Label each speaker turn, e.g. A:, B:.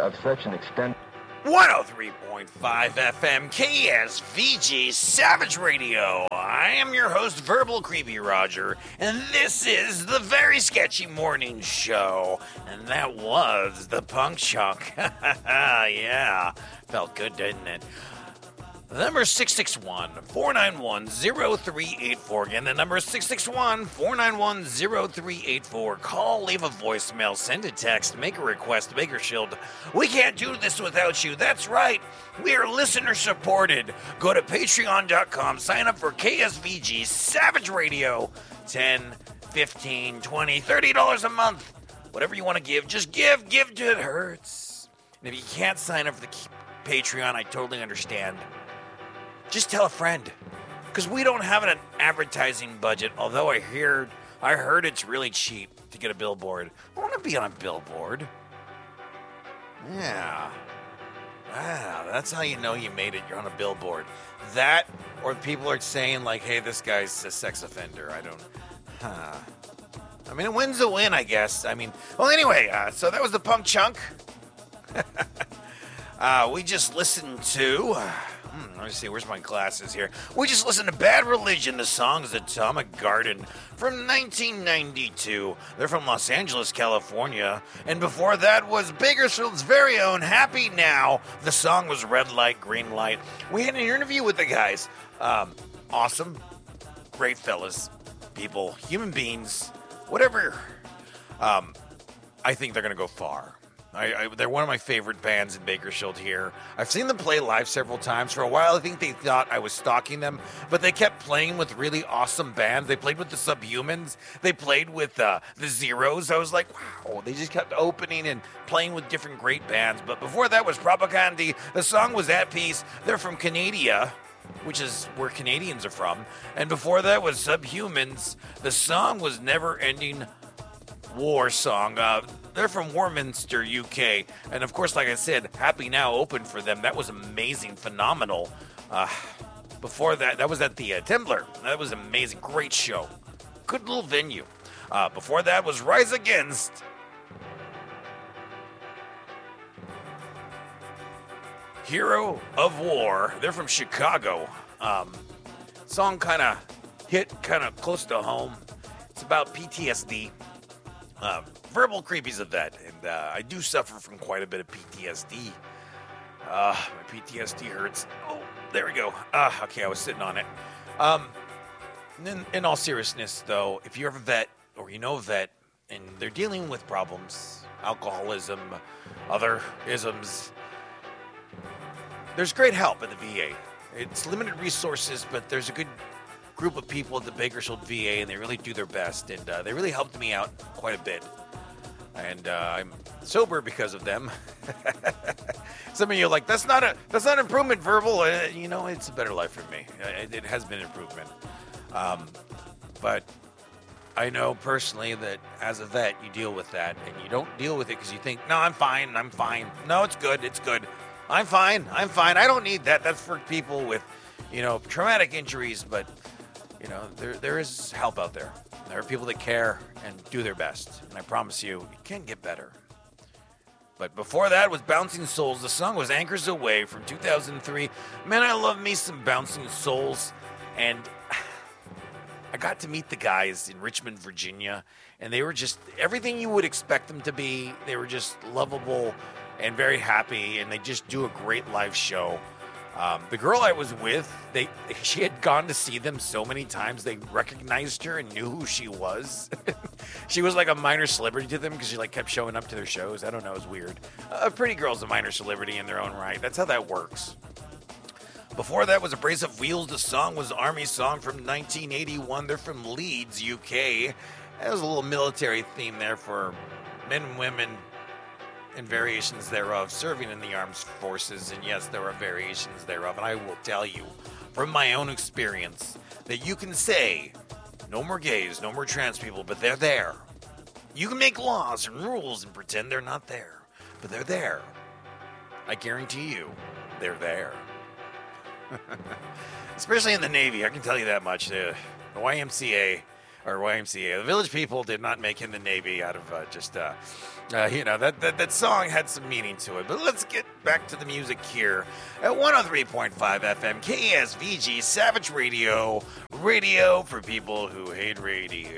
A: of such an extent.
B: 103.5 FM KSVG Savage Radio. I am your host, Verbal Creepy Roger, and this is the Very Sketchy Morning Show. And that was the Punk Chunk. Yeah, felt good, didn't it? The number is 661-491-0384. Again, the number is 661-491-0384. Call, leave a voicemail, send a text, make a request, Baker Shield. We can't do this without you. That's right. We are listener supported. Go to patreon.com, sign up for KSVG Savage Radio. $10, $15, $20, $30 a month. Whatever you want to give, just give till it hurts. And if you can't sign up for the Patreon, I totally understand. Just tell a friend, because we don't have an advertising budget, although I heard it's really cheap to get a billboard. I want to be on a billboard. Yeah. Ah, that's how you know you made it. You're on a billboard. That, or people are saying, like, hey, this guy's a sex offender. I mean, a win's a win, I guess. I mean, well, anyway, so that was the Punk Chunk. We just listened to... let me see, where's my glasses here? We just listened to Bad Religion. The song is Atomic Garden from 1992. They're from Los Angeles, California. And before that was Bakersfield's very own Happy Now. The song was Red Light, Green Light. We had an interview with the guys. Awesome. Great fellas. People. Human beings. Whatever. I think they're going to go far. They're one of my favorite bands in Bakersfield here. I've seen them play live several times. For a while, I think they thought I was stalking them, but they kept playing with really awesome bands. They played with the Subhumans. They played with the Zeros. I was like, wow. They just kept opening and playing with different great bands. But before that was Propaganda. The song was At Peace. They're from Canada, which is where Canadians are from. And before that was Subhumans. The song was Never Ending War Song. They're from Warminster, UK. And of course, like I said, Happy Now opened for them. That was amazing, phenomenal. Before that was at the Temblor. That was amazing. Great show. Good little venue. Before that was Rise Against. Hero of War. They're from Chicago. Song kind of hit kind of close to home. It's about PTSD. Verbal Creepy's a vet, and I do suffer from quite a bit of PTSD. My PTSD hurts. Oh, there we go. Okay, I was sitting on it. In all seriousness, though, if you're a vet or you know a vet and they're dealing with problems, alcoholism, other isms, there's great help at the VA. It's limited resources, but there's a good group of people at the Bakersfield VA, and they really do their best, and they really helped me out quite a bit. And I'm sober because of them. Some of you are like, that's not improvement, Verbal. It's a better life for me. It has been improvement. But I know personally that as a vet, you deal with that, and you don't deal with it because you think, no, I'm fine. No, it's good. I'm fine. I don't need that. That's for people with, traumatic injuries, but there is help out there. There are people that care and do their best. And I promise you, it can get better. But before that was Bouncing Souls. The song was Anchors Away from 2003. Man, I love me some Bouncing Souls. And I got to meet the guys in Richmond, Virginia. And they were just everything you would expect them to be. They were just lovable and very happy. And they just do a great live show. The girl I was with, she had gone to see them so many times, they recognized her and knew who she was. She was like a minor celebrity to them because she kept showing up to their shows. I don't know, it was weird. A pretty girl's a minor celebrity in their own right. That's how that works. Before that was A Brace of Wheels. The song was Army Song from 1981. They're from Leeds, UK. There was a little military theme there for men and women and variations thereof serving in the armed forces. And yes, there are variations thereof. And I will tell you from my own experience that you can say no more gays, no more trans people, but they're there. You can make laws and rules and pretend they're not there, but they're there. I guarantee you, they're there. Especially in the Navy, I can tell you that much. The YMCA, or YMCA. The Village People did not make in the Navy out of that song had some meaning to it. But let's get back to the music here at 103.5 FM KSVG Savage Radio, radio for people who hate radio.